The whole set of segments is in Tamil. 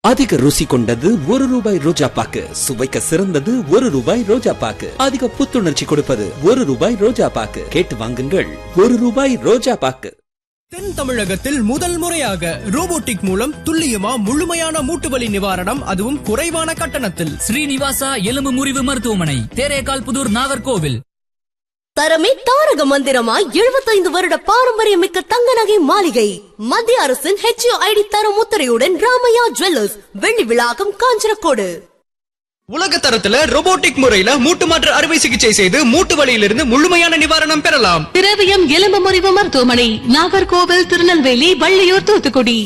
அதிக ருசி கொண்டது ₹1 ரோஜா பாக்கு, சுவைக்க சிறந்தது ₹1 ரோஜா பாக்கு, அதிக புத்துணர்ச்சி கொடுப்பது ₹1 ரோஜா பாக்கு. கேட்டு வாங்குங்கள், ₹1 ரோஜா பாக்கு. தென் தமிழகத்தில் முதல் முறையாக ரோபோட்டிக் மூலம் துல்லியமா முழுமையான மூட்டுவலி நிவாரணம், அதுவும் குறைவான கட்டணத்தில். ஸ்ரீனிவாசா எலும்பு முறிவு மருத்துவமனை, தேரேகால் புதூர், நாகர்கோவில். தரமே தாரக மந்திரமா 75 வருட பாரம்பரியமிக்க தங்க நகை மாளிகை. மத்திய அரசின் HUID தரம் முத்திரையுடன் ராமையா ஜுவல்லர்ஸ், வெள்ளி விழாக்கம், காஞ்சனக்கோடு. உலக தரத்துல ரோபோட்டிக் முறையில மூட்டு மாற்று அறுவை சிகிச்சை செய்து மூட்டு வலியிலிருந்து முழுமையான நிவாரணம் பெறலாம். திரவியம் எலும்பு முறிவு மருத்துவமனை, நாகர்கோவில், திருநெல்வேலி, வள்ளியூர், தூத்துக்குடி.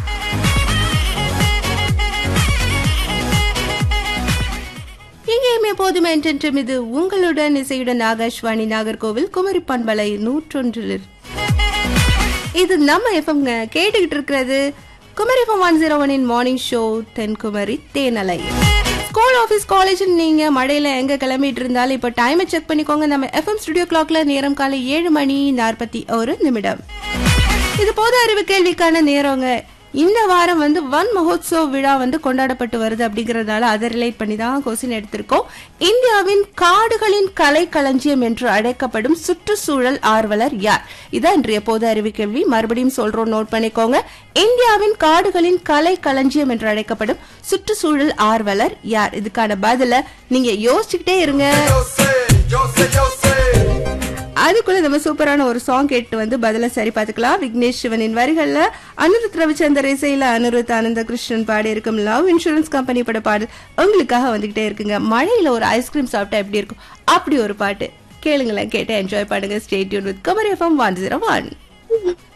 எங்கேயுமே போதுமே என்றென்றும் இது உங்களுடன் இசையுடன் ஆகாஷ்வாணி நாகர்கோவில் குமரி பண்பலை 101. இது நம்ம எஃப்எம்ங்க. கேட்டுக்கிட்டு இருக்கிறது குமரி எஃப்எம் 101 மார்னிங் ஷோ தென்குமரி தேனலை. ஸ்கூல், ஆபீஸ், காலேஜ் நீங்க மழையில எங்க கிளம்பிட்டு இருந்தாலும் இப்ப டைமை செக் பண்ணிக்கோங்க. நம்ம எஃப்எம் ஸ்டுடியோ கிளாக்ல நேரம் காலை 7:41. இது பொது அறிவு கேள்விக்கான நேரங்க. இந்த வாரம் வன் மகோத்சவ் விழா கொண்டாடப்பட்டு வருது. அப்படிங்கறதுனால அதை ரிலேட் பண்ணி தான் கொஸ்டின் எடுத்திருக்கோம். இந்தியாவின் காடுகளின் கலை களஞ்சியம் என்று அழைக்கப்படும் சுற்றுச்சூழல் ஆர்வலர் யார்? இதான் இன்றைய பொது அறிவு கேள்வி. மறுபடியும் சொல்றோம், நோட் பண்ணிக்கோங்க. இந்தியாவின் காடுகளின் கலை களஞ்சியம் என்று அழைக்கப்படும் சுற்றுச்சூழல் ஆர்வலர் யார்? இதுக்கான பதில நீங்க யோசிச்சுக்கிட்டே இருங்க. அதுக்குள்ள நம்ம சூப்பரான ஒரு சாங் கேட்டு பதில சரி பார்த்துக்கலாம். விக்னேஷ் சிவனின் வரிகள்ல அனிருத் ரவிச்சந்தர் இசையில அனிருத் ஆனந்த கிருஷ்ணன் பாடி இருக்கும் லவ் இன்சூரன்ஸ் கம்பெனி பட பாடல் உங்களுக்காக வந்துகிட்டே இருக்குங்க. மழையில ஒரு ஐஸ்கிரீம் சாப்பிட்டா எப்படி இருக்கும், அப்படி ஒரு பாட்டு கேளுங்களேன். கேட்டு என்ஜாய் பண்ணுங்க. Stay tune with Kumari FM 101.